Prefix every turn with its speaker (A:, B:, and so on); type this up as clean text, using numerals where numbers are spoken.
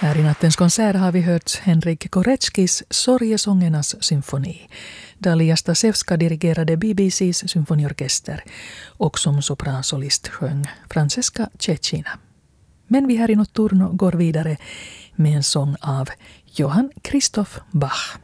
A: Här i nattens konsert har vi hört Henryk Koretskis Sorgesångernas symfoni. Dalia Stasevska dirigerade BBCs symfoniorkester och som sopransolist sjöng Francesca Cecina. Men vi här i Notturno går vidare med en sång av Johann Christoph Bach.